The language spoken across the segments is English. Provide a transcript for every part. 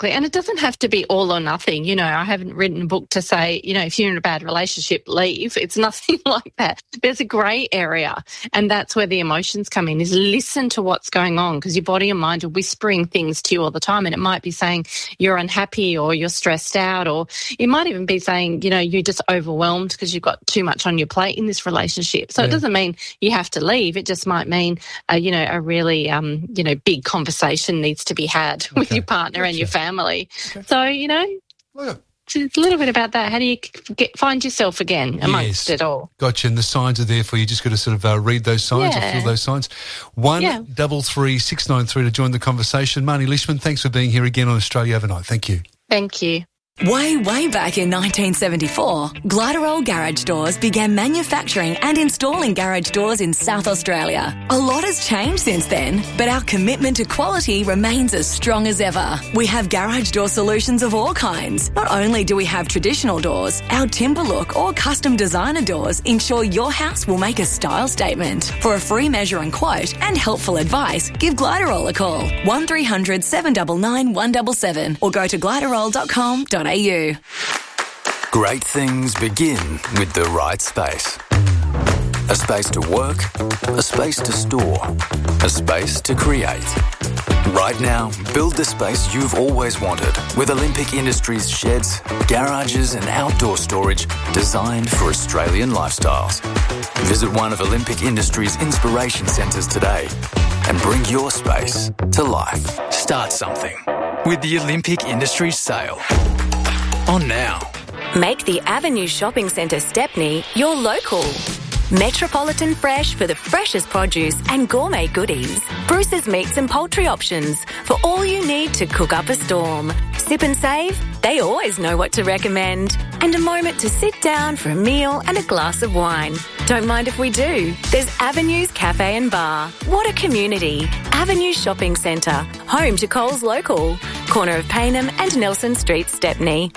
Exactly. And it doesn't have to be all or nothing. You know, I haven't written a book to say, you know, if you're in a bad relationship, leave. It's nothing like that. There's a grey area, and that's where the emotions come in, is listen to what's going on, because your body and mind are whispering things to you all the time, and it might be saying you're unhappy or you're stressed out, or it might even be saying, you know, you're just overwhelmed because you've got too much on your plate in this relationship. So it doesn't mean you have to leave. It just might mean, you know, a really, you know, big conversation needs to be had with your partner and your family. So, you know, it's a little bit about that. How do you find yourself again amongst it all? Gotcha. And the signs are there for you. Just got to sort of read those signs or feel those signs. 133 693 to join the conversation. Marnie Lishman, thanks for being here again on Australia Overnight. Thank you. Thank you. Way back in 1974, Gliderol Garage Doors began manufacturing and installing garage doors in South Australia. A lot has changed since then, but our commitment to quality remains as strong as ever. We have garage door solutions of all kinds. Not only do we have traditional doors, our timber look or custom designer doors ensure your house will make a style statement. For a free measure and quote and helpful advice, give Gliderol a call. 1300 799 177 or go to gliderol.com.au. Great things begin with the right space. A space to work, a space to store, a space to create. Right now, build the space you've always wanted with Olympic Industries sheds, garages and outdoor storage designed for Australian lifestyles. Visit one of Olympic Industries' inspiration centres today and bring your space to life. Start something with the Olympic Industries sale. On now. Make the Avenue Shopping Centre Stepney your local. Metropolitan Fresh for the freshest produce and gourmet goodies. Bruce's Meats and Poultry options for all you need to cook up a storm. Sip and save, they always know what to recommend. And a moment to sit down for a meal and a glass of wine. Don't mind if we do. There's Avenue's Cafe and Bar. What a community. Avenue Shopping Centre, home to Coles Local. Corner of Payneham and Nelson Street, Stepney.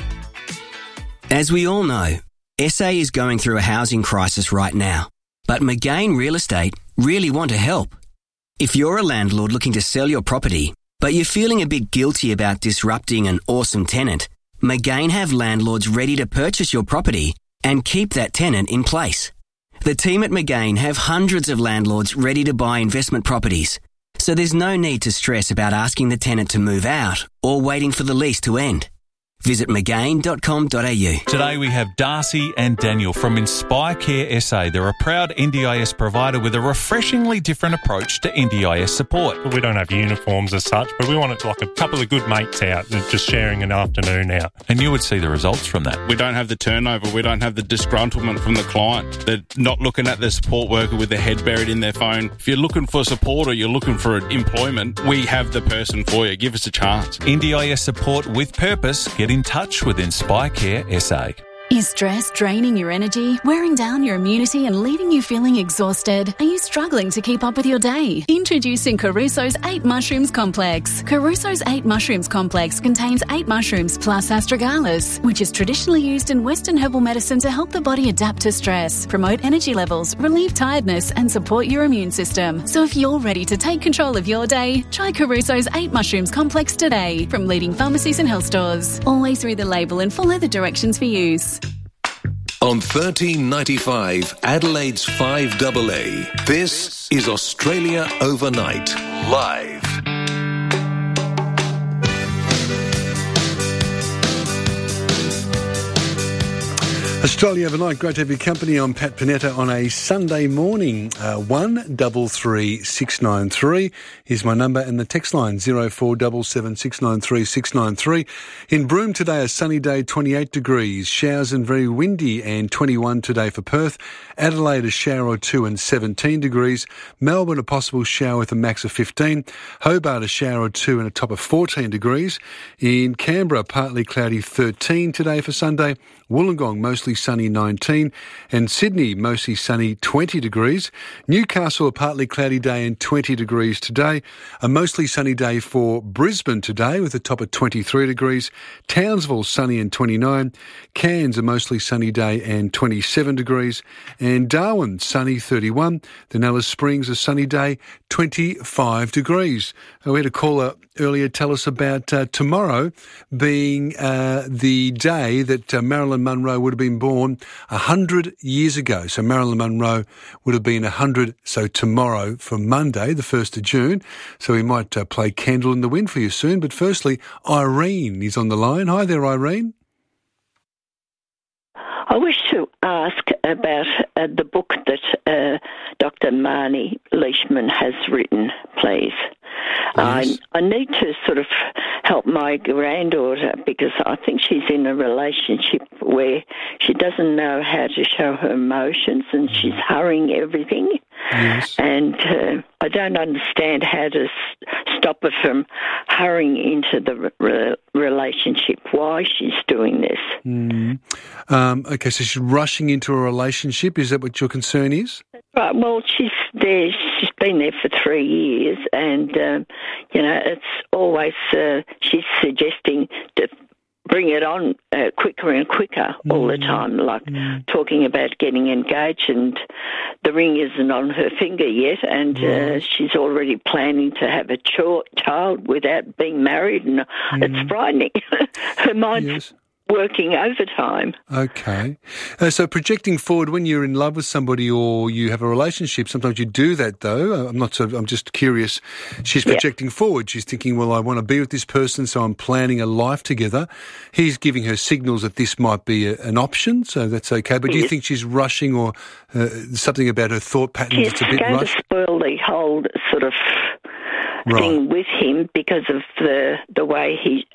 As we all know, SA is going through a housing crisis right now, but McGain Real Estate really want to help. If you're a landlord looking to sell your property, but you're feeling a bit guilty about disrupting an awesome tenant, McGain have landlords ready to purchase your property and keep that tenant in place. The team at McGain have hundreds of landlords ready to buy investment properties, so there's no need to stress about asking the tenant to move out or waiting for the lease to end. Visit McGain.com.au. Today we have Darcy and Daniel from Inspire Care SA. They're a proud NDIS provider with a refreshingly different approach to NDIS support. We don't have uniforms as such, but we want it like a couple of good mates out just sharing an afternoon out. And you would see the results from that. We don't have the turnover. We don't have the disgruntlement from the client. They're not looking at the support worker with their head buried in their phone. If you're looking for support or you're looking for employment, we have the person for you. Give us a chance. NDIS support with purpose. Get in touch with Inspire Care SA. Is stress draining your energy, wearing down your immunity and leaving you feeling exhausted? Are you struggling to keep up with your day? Introducing Caruso's 8 Mushrooms Complex. Caruso's 8 Mushrooms Complex contains 8 mushrooms plus astragalus, which is traditionally used in Western herbal medicine to help the body adapt to stress, promote energy levels, relieve tiredness and support your immune system. So if you're ready to take control of your day, try Caruso's 8 Mushrooms Complex today from leading pharmacies and health stores. Always read the label and follow the directions for use. On 1395 Adelaide's 5AA, this is Australia Overnight, live. Australia Overnight, great to have your company. I'm Pat Panetta on a Sunday morning. 133 693 is my number, and the text line 0477 693 693. In Broome today, a sunny day, 28 degrees, showers and very windy, and 21 today for Perth. Adelaide, a shower or two and 17 degrees. Melbourne, a possible shower with a max of 15. Hobart, a shower or two and a top of 14 degrees. In Canberra, partly cloudy, 13 today for Sunday. Wollongong, mostly mostly sunny 19, and Sydney, mostly sunny 20 degrees. Newcastle, a partly cloudy day and 20 degrees today. A mostly sunny day for Brisbane today with a top of 23 degrees. Townsville, sunny and 29. Cairns, a mostly sunny day and 27 degrees. And Darwin, sunny 31. Then Alice Springs, a sunny day, 25 degrees. We had a caller earlier tell us about tomorrow being the day that Marilyn Monroe would have been born 100 years ago. So Marilyn Monroe would have been 100, so tomorrow for Monday, the 1st of June. So we might play Candle in the Wind for you soon. But firstly, Irene is on the line. Hi there, Irene. I wish to ask about the book that Dr. Marnie Leishman has written, please. Yes. I need to sort of help my granddaughter because I think she's in a relationship where she doesn't know how to show her emotions and she's hurrying everything. Yes. And I don't understand how to stop her from hurrying into the relationship, why she's doing this. Okay, so she's rushing into a relationship. Is that what your concern is? Right, well, she's there. She's been there for 3 years and, it's always she's suggesting to bring it on quicker and quicker all the time, like talking about getting engaged and the ring isn't on her finger yet and she's already planning to have a child without being married and it's frightening. Her mind's working overtime. Okay. So projecting forward when you're in love with somebody or you have a relationship, sometimes you do that though. I'm just curious. She's projecting forward. She's thinking, well, I want to be with this person, so I'm planning a life together. He's giving her signals that this might be an option, so that's okay. But do you think she's rushing or something about her thought patterns that's a bit rushed? It's going to spoil the whole sort of thing with him because of the way he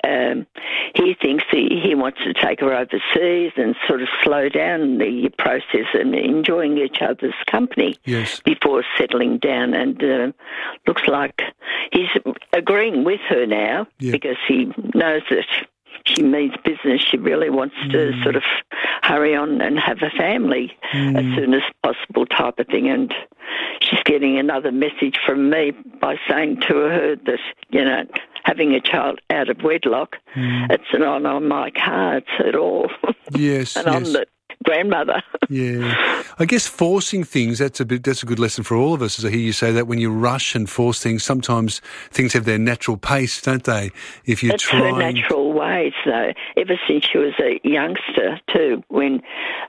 thinks he wants to take her overseas and sort of slow down the process and enjoying each other's company before settling down. And looks like he's agreeing with her now because he knows that she means business. She really wants to sort of hurry on and have a family as soon as possible type of thing. And she's getting another message from me by saying to her that, having a child out of wedlock, it's not on my cards at all. Yes, and I'm the grandmother. Yeah. I guess forcing things, that's a good lesson for all of us, as I hear you say that when you rush and force things, sometimes things have their natural pace, don't they? If you're her natural ways, though. Ever since she was a youngster, too, when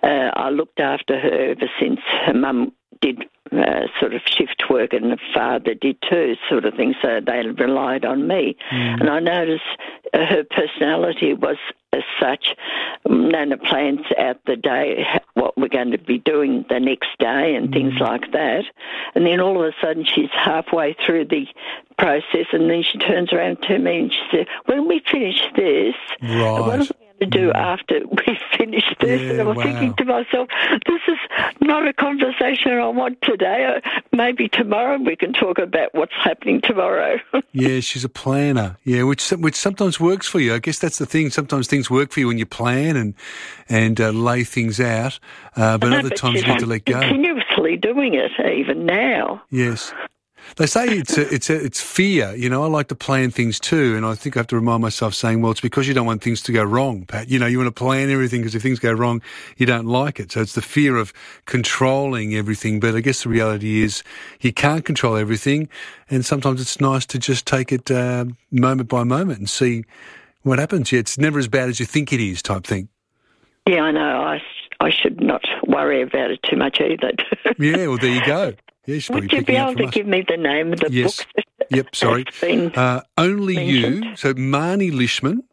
I looked after her ever since her mum did sort of shift work and the father did too, sort of thing, so they relied on me. And I noticed her personality was as such, Nana plans out the day, what we're going to be doing the next day and things like that. And then all of a sudden she's halfway through the process and then she turns around to me and she said, when we finish this, what are we going to do after we finish this? And I'm thinking to myself, this is not a conversation I want today. Maybe tomorrow we can talk about what's happening tomorrow. Yeah, she's a planner. Yeah, which sometimes works for you. I guess that's the thing. Sometimes things work for you when you plan and lay things out, but other times you need to let go. Continuously doing it, even now. Yes. They say it's fear. I like to plan things too, and I think I have to remind myself saying, well, it's because you don't want things to go wrong, Pat. You want to plan everything because if things go wrong, you don't like it. So it's the fear of controlling everything. But I guess the reality is you can't control everything, and sometimes it's nice to just take it moment by moment and see what happens. Yeah, it's never as bad as you think it is type thing. Yeah, I know. I should not worry about it too much either. Yeah, well, there you go. Yes, would you be able to give me the name of the book? Yep, sorry. Only mentioned? You. So Marnie Leishman.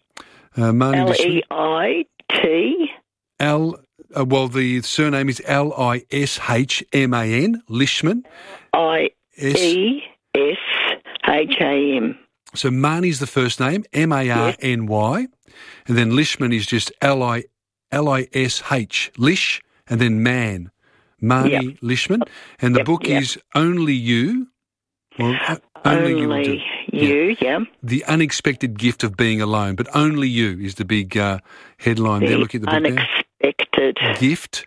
Marnie Leishman. L. Well, the surname is Lishman. Leishman. Iesham. So Marnie's the first name, Marny, and then Leishman is just Lish, Lish, and then man. Marnie Leishman, and the book is Only You. Well, Only You, The Unexpected Gift of Being Alone, but Only You is the big headline there. Look at the book Unexpected unlimited gift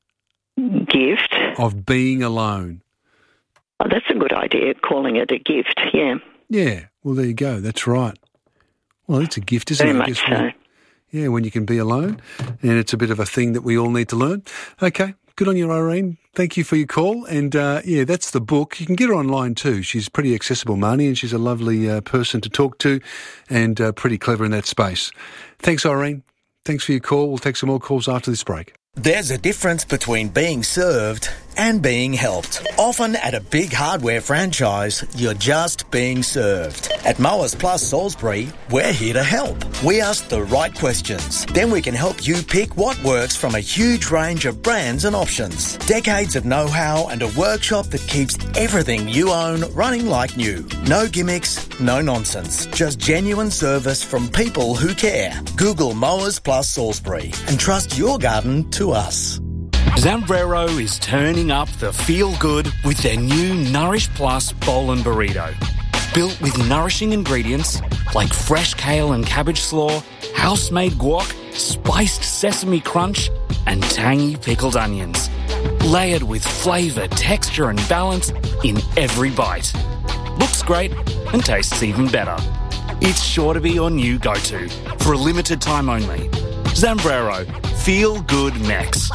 of being alone. Oh, that's a good idea, calling it a gift, yeah. Yeah, well, there you go. That's right. Well, it's a gift, isn't it? Very much so. Yeah, when you can be alone, and it's a bit of a thing that we all need to learn. Okay, good on you, Irene. Thank you for your call. And, yeah, that's the book. You can get her online too. She's pretty accessible, Marnie, and she's a lovely person to talk to and pretty clever in that space. Thanks, Irene. Thanks for your call. We'll take some more calls after this break. There's a difference between being served and being helped. Often at a big hardware franchise, you're just being served. At Mowers Plus Salisbury, we're here to help. We ask the right questions. Then we can help you pick what works from a huge range of brands and options. Decades of know-how and a workshop that keeps everything you own running like new. No gimmicks, no nonsense. Just genuine service from people who care. Google Mowers Plus Salisbury and trust your garden to us. Zambrero is turning up the feel-good with their new Nourish Plus Bowl and Burrito. Built with nourishing ingredients like fresh kale and cabbage slaw, house-made guac, spiced sesame crunch, and tangy pickled onions. Layered with flavour, texture and balance in every bite. Looks great and tastes even better. It's sure to be your new go-to for a limited time only. Zambrero. Feel good Mex.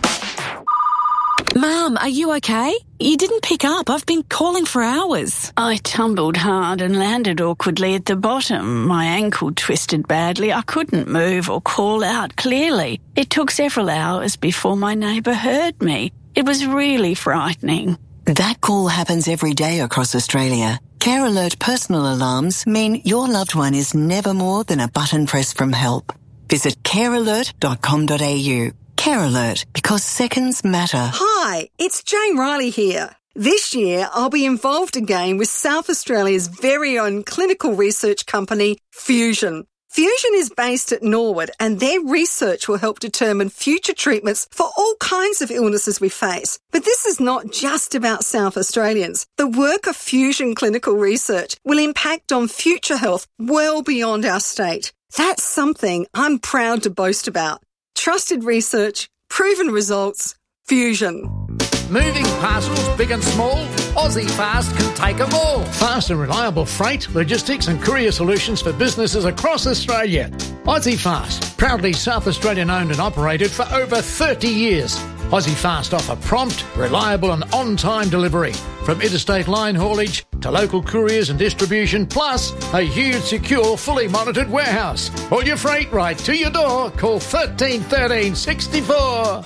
Mum, are you okay? You didn't pick up. I've been calling for hours. I tumbled hard and landed awkwardly at the bottom. My ankle twisted badly. I couldn't move or call out clearly. It took several hours before my neighbour heard me. It was really frightening. That call happens every day across Australia. Care Alert personal alarms mean your loved one is never more than a button press from help. Visit carealert.com.au. Care Alert, because seconds matter. Hi, it's Jane Riley here. This year, I'll be involved again with South Australia's very own clinical research company, Fusion. Fusion is based at Norwood, and their research will help determine future treatments for all kinds of illnesses we face. But this is not just about South Australians. The work of Fusion Clinical Research will impact on future health well beyond our state. That's something I'm proud to boast about. Trusted research, proven results, Fusion. Moving parcels, big and small, Aussie Fast can take them all. Fast and reliable freight, logistics and courier solutions for businesses across Australia. Aussie Fast, proudly South Australian owned and operated for over 30 years. Aussie Fast offer prompt, reliable and on-time delivery, from interstate line haulage to local couriers and distribution, plus a huge, secure, fully monitored warehouse. All your freight right to your door. Call 13 13 64.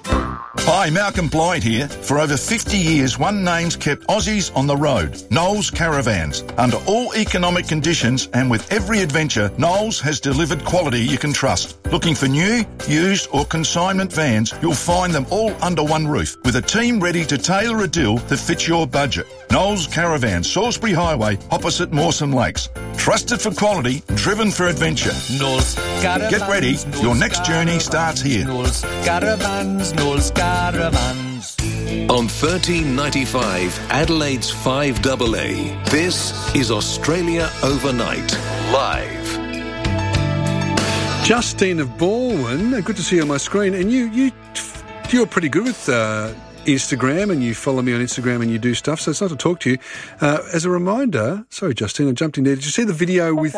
Hi, Malcolm Blyde here. For over 50 years, one name's kept Aussies on the road. Knowles Caravans. Under all economic conditions and with every adventure, Knowles has delivered quality you can trust. Looking for new, used or consignment vans, you'll find them all under one roof with a team ready to tailor a deal that fits your budget. Knowles Caravans, Salisbury Highway, opposite Mawson Lakes. Trusted for quality, driven for adventure. Knowles Caravans. Get ready, your next journey starts here. Knowles Caravans, Knowles Caravans. On 1395 Adelaide's 5AA, this is Australia Overnight, live. Justine of Baldwin, good to see you on my screen. And you're pretty good with Instagram, and you follow me on Instagram and you do stuff, so it's nice to talk to you. As a reminder, sorry, Justine, I jumped in there. Did you see the video with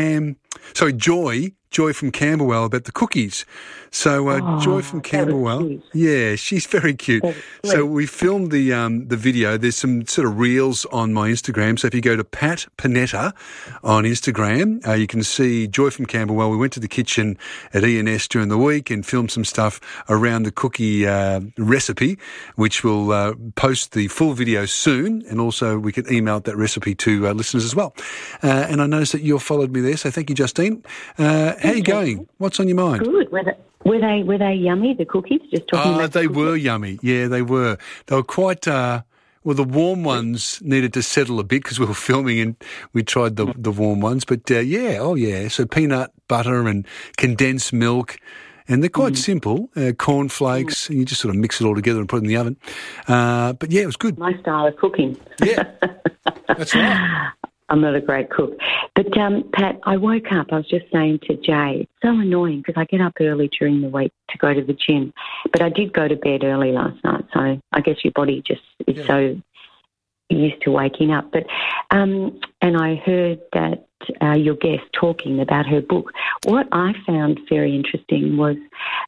Joy from Camberwell about the cookies? So Joy from Camberwell, yeah, she's very cute. So we filmed the video. There's some sort of reels on my Instagram. So if you go to Pat Panetta on Instagram, you can see Joy from Camberwell. We went to the kitchen at E&S during the week and filmed some stuff around the cookie recipe, which we'll post the full video soon. And also we can email that recipe to listeners as well. And I noticed that you followed me there, so thank you, Justine. How are you going? What's on your mind? Good. Were they yummy, the cookies? Just talking about they were yummy. Yeah, they were. They were quite... well, the warm ones needed to settle a bit because we were filming and we tried the warm ones. But, so peanut butter and condensed milk. And they're quite simple, cornflakes, and you just sort of mix it all together and put it in the oven. But, yeah, it was good. My style of cooking. Yeah, that's right. I'm not a great cook. But, Pat, I woke up, I was just saying to Jay, it's so annoying because I get up early during the week to go to the gym. But I did go to bed early last night, so I guess your body just is so used to waking up. But and I heard that your guest talking about her book. What I found very interesting was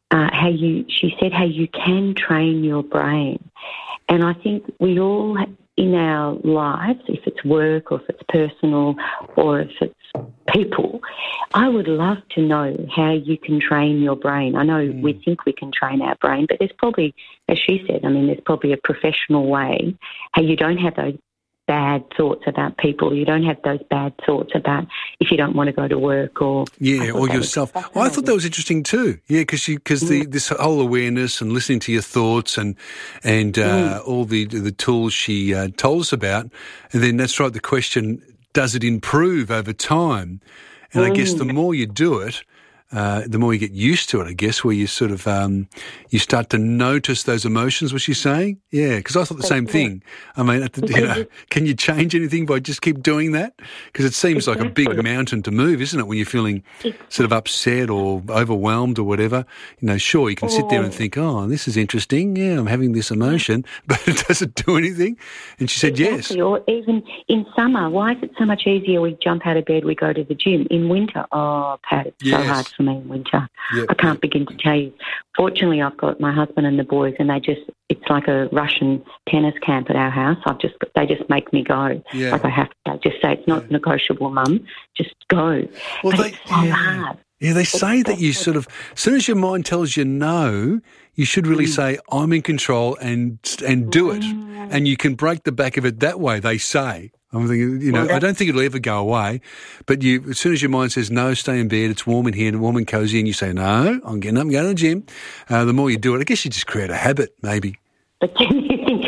she said how you can train your brain. And I think we all in our lives, if it's work or if it's personal or if it's people, I would love to know how you can train your brain. I know we think we can train our brain, but there's probably, as she said, there's probably a professional way how you don't have those bad thoughts about people. You don't have those bad thoughts about if you don't want to go to work or... Yeah, or yourself. I thought that was interesting too. Yeah, because this whole awareness and listening to your thoughts and all the tools she told us about, and then that's right, the question, does it improve over time? And I guess the more you do it, the more you get used to it, I guess, where you sort of, you start to notice those emotions, was she saying? Yeah, because I thought the same thing. I mean, can you change anything by just keep doing that? Because it seems like a big mountain to move, isn't it, when you're feeling sort of upset or overwhelmed or whatever? Sure, you can sit there and think, oh, this is interesting. Yeah, I'm having this emotion, but does it do anything? And she said yes. Or even in summer, why is it so much easier? We jump out of bed, we go to the gym. In winter, Pat, it's so hard for me in winter. Yep. I can't begin to tell you. Fortunately, I've got my husband and the boys, and it's like a Russian tennis camp at our house. They just make me go. Yeah. Like I just say, it's not negotiable, Mum. Just go. Well, but it's so hard. Yeah, they say that you sort of, as soon as your mind tells you no, you should really say, I'm in control and do it. And you can break the back of it that way, they say. I'm thinking, I don't think it'll ever go away, but as soon as your mind says, no, stay in bed, it's warm in here and warm and cosy, and you say, no, I'm getting up and going to the gym, the more you do it, I guess you just create a habit, maybe. But then you think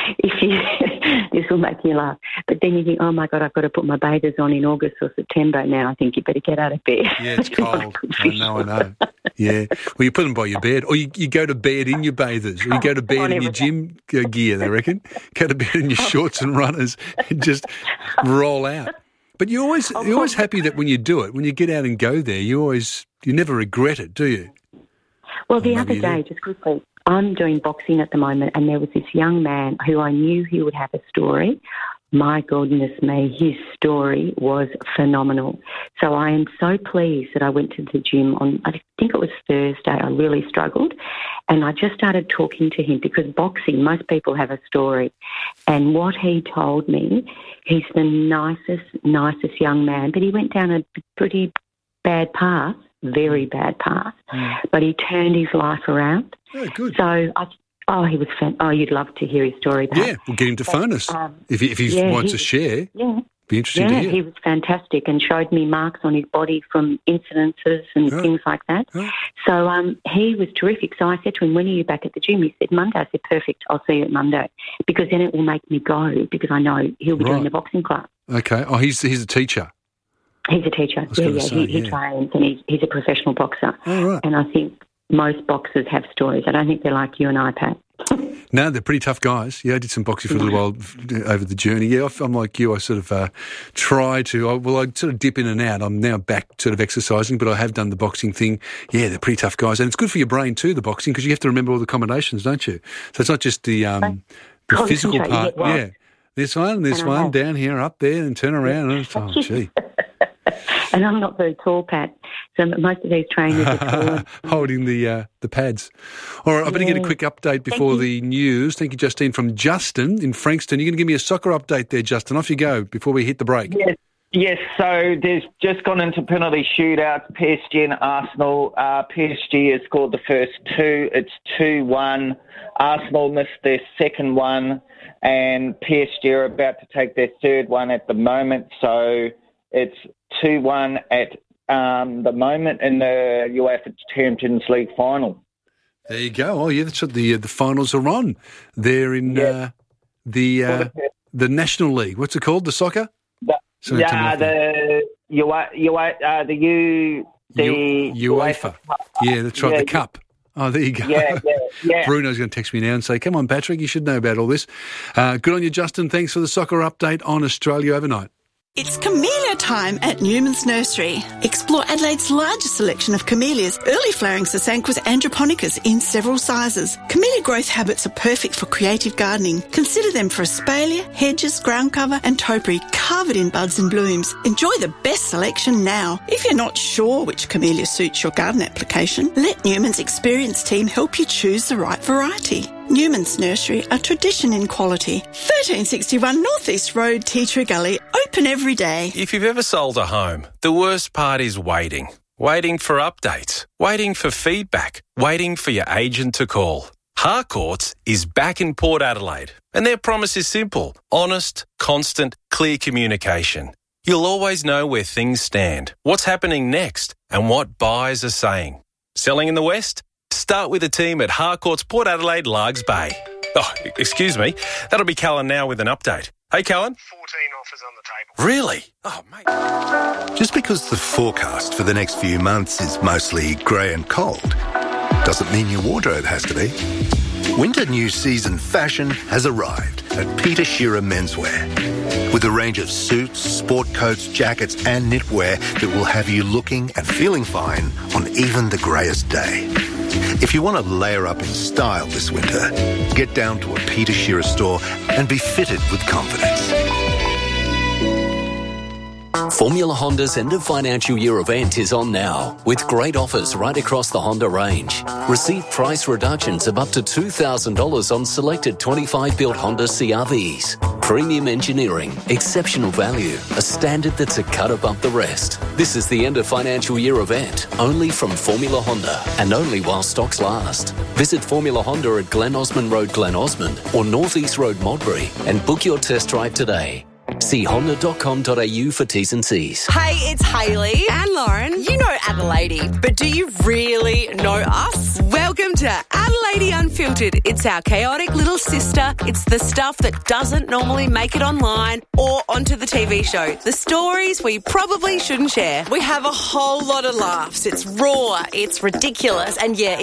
this will make you laugh, but then you think, oh my God, I've got to put my bathers on in August or September now. I think you better get out of bed. Yeah, it's cold. I know. Yeah. Well, you put them by your bed, or you go to bed in your bathers, or you go to bed in your gym gear, they reckon. Go to bed in your shorts and runners and just roll out. But you're always happy that when you do it, when you get out and go there, you never regret it, do you? Well, the other day, just quickly, I'm doing boxing at the moment, and there was this young man who I knew he would have a story. My goodness me, his story was phenomenal. So I am so pleased that I went to the gym on, I think it was Thursday. I really struggled. And I just started talking to him because boxing, most people have a story. And what he told me, he's the nicest young man, but he went down a pretty bad path, very bad path, but he turned his life around. Oh, good. So he was you'd love to hear his story, Pat. Yeah, we'll get him to phone us if he wants to share. Yeah. Be interesting to hear. Yeah, he was fantastic and showed me marks on his body from incidences and things like that. So he was terrific. So I said to him, when are you back at the gym? He said, Monday. I said, perfect, I'll see you at Monday, because then it will make me go, because I know he'll be doing the boxing class. Okay. Oh, he's a teacher. He's a teacher. He trains, and he's a professional boxer. Oh, right. And I think most boxers have stories. I don't think they're like you and I, Pat. No, they're pretty tough guys. Yeah, I did some boxing for a little while over the journey. Yeah, I'm like you. I sort of try to, I sort of dip in and out. I'm now back sort of exercising, but I have done the boxing thing. Yeah, they're pretty tough guys. And it's good for your brain too, the boxing, because you have to remember all the combinations, don't you? So it's not just the physical part. Yeah. There's one down here, up there, and turn around. And oh, gee. And I'm not very tall, Pat, so most of these trainers are tall. Holding the pads. All right, I better get a quick update before the news. Thank you, Justine, from Justin in Frankston. You're going to give me a soccer update there, Justin. Off you go before we hit the break. Yes, so there's just gone into penalty shootouts, PSG and Arsenal. PSG has scored the first two. It's 2-1. Arsenal missed their second one, and PSG are about to take their third one at the moment, so it's 2-1 at the moment in the UEFA Champions League final. There you go. Oh, yeah, that's what the finals are on. They're in the National League. What's it called? The soccer? The UEFA. Yeah, that's right. The Cup. Oh, there you go. Yeah. Bruno's going to text me now and say, come on, Patrick, you should know about all this. Good on you, Justin. Thanks for the soccer update on Australia Overnight. It's camellia time at Newman's Nursery. Explore Adelaide's largest selection of camellias, early flowering Sasanquas androponicas in several sizes. Camellia growth habits are perfect for creative gardening. Consider them for espalier, hedges, ground cover and topiary covered in buds and blooms. Enjoy the best selection now. If you're not sure which camellia suits your garden application, let Newman's experienced team help you choose the right variety. Newman's Nursery, a tradition in quality. 1361 North East Road, Tea Tree Gully, open every day. If you've ever sold a home, the worst part is waiting. Waiting for updates, waiting for feedback, waiting for your agent to call. Harcourts is back in Port Adelaide, and their promise is simple: honest, constant, clear communication. You'll always know where things stand, what's happening next, and what buyers are saying. Selling in the West? Start with the team at Harcourts Port Adelaide, Largs Bay. Oh, excuse me. That'll be Callan now with an update. Hey, Callan. 14 offers on the table. Really? Oh, mate. Just because the forecast for the next few months is mostly grey and cold doesn't mean your wardrobe has to be. Winter new season fashion has arrived at Peter Shearer Menswear, with a range of suits, sport coats, jackets and knitwear that will have you looking and feeling fine on even the greyest day. If you want to layer up in style this winter, get down to a Peter Shearer store and be fitted with confidence. Formula Honda's end of financial year event is on now, with great offers right across the Honda range. Receive price reductions of up to $2,000 on selected 25-built Honda CR-Vs. Premium engineering, exceptional value, a standard that's a cut above the rest. This is the end of financial year event, only from Formula Honda, and only while stocks last. Visit Formula Honda at Glen Osmond Road, Glen Osmond, or North East Road, Modbury, and book your test drive today. See honda.com.au for T's and C's. Hey, it's Hayley and Lauren. You know Adelaide, but do you really know us? Welcome to Adelaide Unfiltered. It's our chaotic little sister. It's the stuff that doesn't normally make it online or onto the TV show. The stories we probably shouldn't share. We have a whole lot of laughs. It's raw, it's ridiculous, and yeah,